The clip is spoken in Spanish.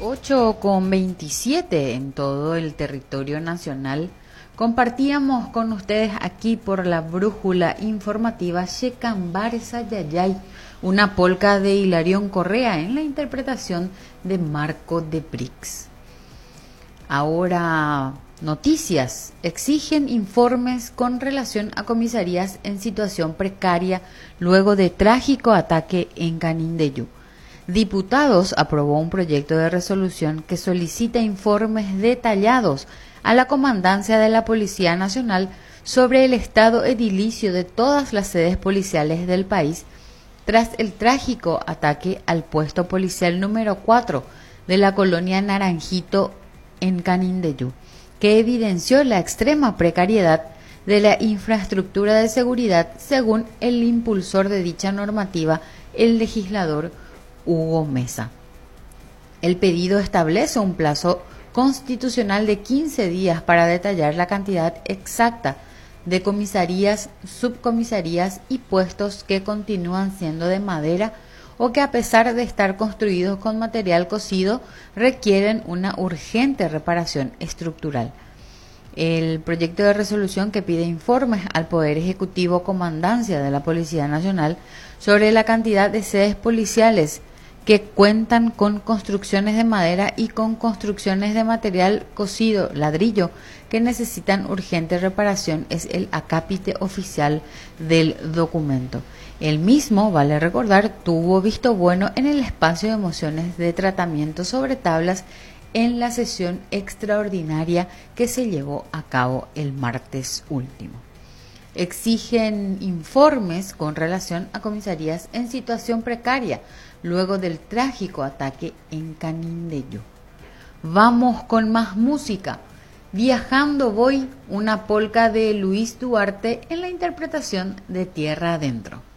8:27 en todo el territorio nacional. Compartíamos con ustedes aquí por la brújula informativa Shecambar Sayayay, una polca de Hilarión Correa en la interpretación de Marco de Prix. Ahora, noticias. Exigen informes con relación a comisarías en situación precaria luego de trágico ataque en Canindeyú. Diputados aprobó un proyecto de resolución que solicita informes detallados a la Comandancia de la Policía Nacional sobre el estado edilicio de todas las sedes policiales del país tras el trágico ataque al puesto policial número 4 de la colonia Naranjito en Canindeyú, que evidenció la extrema precariedad de la infraestructura de seguridad según el impulsor de dicha normativa, el legislador Hugo Mesa. El pedido establece un plazo constitucional de 15 días para detallar la cantidad exacta de comisarías, subcomisarías y puestos que continúan siendo de madera o que, a pesar de estar construidos con material cocido, requieren una urgente reparación estructural. El proyecto de resolución que pide informes al Poder Ejecutivo Comandancia de la Policía Nacional sobre la cantidad de sedes policiales que cuentan con construcciones de madera y con construcciones de material cocido, ladrillo, que necesitan urgente reparación, es el acápite oficial del documento. El mismo, vale recordar, tuvo visto bueno en el espacio de mociones de tratamiento sobre tablas en la sesión extraordinaria que se llevó a cabo el martes último. Exigen informes con relación a comisarías en situación precaria luego del trágico ataque en Canindeyú. Vamos con más música. Viajando voy, una polca de Luis Duarte en la interpretación de Tierra Adentro.